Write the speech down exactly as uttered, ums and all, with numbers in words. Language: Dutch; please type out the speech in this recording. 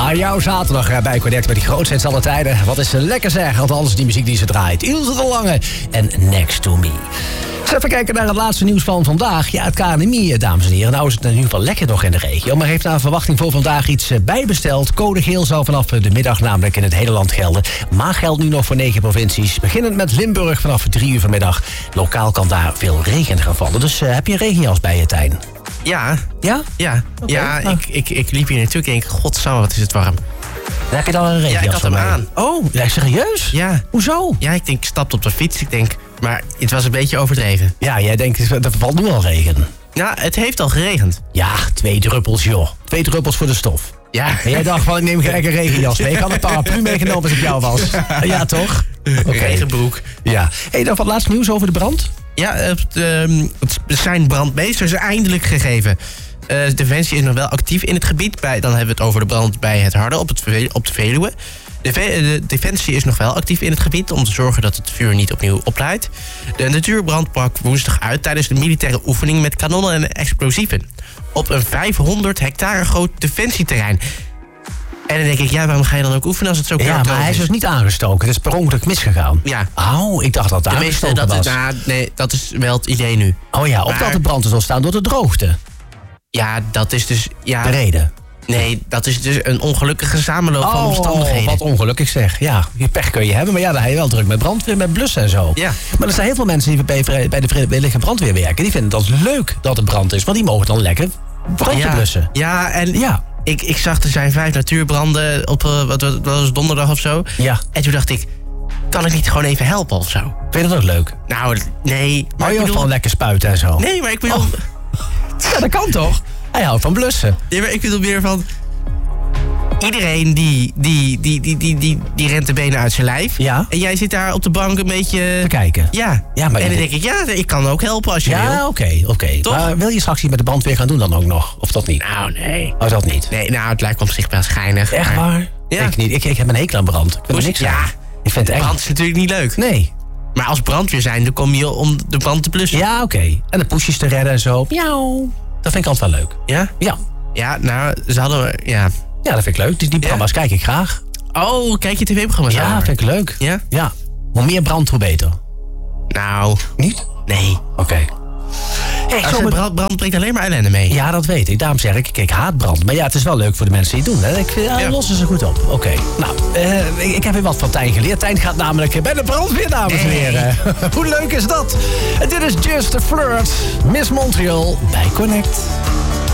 Ah, jouw zaterdag bij Connect met die grootste hits aller tijden. Wat is ze lekker zeg, althans die muziek die ze draait. Ilse de Lange en Next to Me. Dus even kijken naar het laatste nieuws van vandaag. Ja, het K N M I, dames en heren. Nou is het in ieder geval lekker nog in de regio. Maar heeft naar verwachting voor vandaag iets bijbesteld. Code geel zou vanaf de middag namelijk in het hele land gelden. Maar geldt nu nog voor negen provincies. Beginnend met Limburg vanaf drie uur vanmiddag. Lokaal kan daar veel regen gaan vallen. Dus uh, heb je een regenjas bij je, Tijn? Ja. Ja? Ja, okay, ja nou. ik, ik, ik liep hier naartoe en denk, godsamme, wat is het warm. Dan heb je dan een regenjas? Ja, ik had hem mee? aan. Oh, ja, serieus? Ja. Hoezo? Ja, ik denk, ik stapte op de fiets, ik denk, maar het was een beetje overdreven. Ja, jij denkt, er valt nu al regen. Nou, het heeft al geregend. Ja, twee druppels, joh. Twee druppels voor de stof. Ja. En jij dacht van, ik neem gelijk een regenjas mee. Ik had een paraplu meegenomen als ik jou was. Ja, toch? Okay. Regenbroek. Ja. Hey, dan wat laatste nieuws over de brand? Ja, het, uh, het zijn brandmeesters eindelijk gegeven. Uh, Defensie is nog wel actief in het gebied. Bij, dan hebben we het over de brand bij het Harde op, het, op de Veluwe. De, de Defensie is nog wel actief in het gebied om te zorgen dat het vuur niet opnieuw oplaait. De natuurbrand brak woensdag uit tijdens de militaire oefening met kanonnen en explosieven. Op een vijfhonderd hectare groot defensieterrein. En dan denk ik, ja, waarom ga je dan ook oefenen als het zo koud is? Ja, maar hij is dus niet aangestoken. Het is per ongeluk misgegaan. Ja. Oh, ik dacht dat het aangestoken dat was. Is, nou, nee, dat is wel het idee nu. Oh ja, opdat maar, de brand is ontstaan door de droogte. Ja, dat is dus... Ja, de reden. Nee, dat is dus een ongelukkige samenloop oh, van omstandigheden. Wat ongelukkig zeg. Ja, je pech kun je hebben, maar ja, dan heb je wel druk met brandweer, met blussen en zo. Ja. Maar er zijn heel veel mensen die bij, bij de vrijwillige brandweer werken. Die vinden dat leuk dat er brand is, want die mogen dan lekker brandje ja. blussen. Ja, en ja. Ik, ik zag er zijn vijf natuurbranden op, uh, wat, wat was het, donderdag of zo. Ja. En toen dacht ik, kan ik niet gewoon even helpen of zo? Vind je dat ook leuk? Nou, nee. Maar je houdt van lekker spuiten en zo? Nee, maar ik bedoel... Oh. Ja, dat kan toch? Hij houdt van blussen. Nee, maar ik bedoel meer van... Iedereen die, die, die, die, die, die, die rent de benen uit zijn lijf. Ja. En jij zit daar op de bank een beetje... te kijken. Ja. ja maar en dan denk ik, ja, ik kan ook helpen als je ja, wil. Ja, oké, oké. Okay. Maar wil je straks iets met de brandweer gaan doen dan ook nog? Of dat niet? Nou, nee. Oh, dat niet? Nee, nou, het lijkt me op zich wel schijnig. Echt maar... waar? Ja. Ik niet. Ik, ik heb een hekel aan brand. Ik vind er niks ja. aan. Ik vind het echt... Brand is natuurlijk niet leuk. Nee. Maar als brandweer zijn, dan kom je om de brand te blussen. Ja, oké. Okay. En de poesjes te redden en zo. Miauw. Dat vind ik altijd wel leuk. Ja? Ja. Ja, nou, ze hadden... Ja, ja dat vind ik leuk. Die, die programma's ja. kijk ik graag. Oh, kijk je tv-programma's Ja, aan? vind ik leuk. Ja? Ja. Hoe meer brand, hoe beter. Nou... Niet? Nee. Oké. Okay. Hey, Als met... brand, brand brengt alleen maar ellende mee. Ja, dat weet ik. Daarom zeg ik, ik haat brand. Maar ja, het is wel leuk voor de mensen die het doen. Hè? Ik vind, ja, ja. lossen ze goed op. Oké. Okay. Nou, uh, ik, ik heb weer wat van Tijn geleerd. Tijn gaat namelijk bij de brandweer, dames en heren. Hoe leuk is dat? Dit is Just a Flirt. Miss Montreal bij Connect.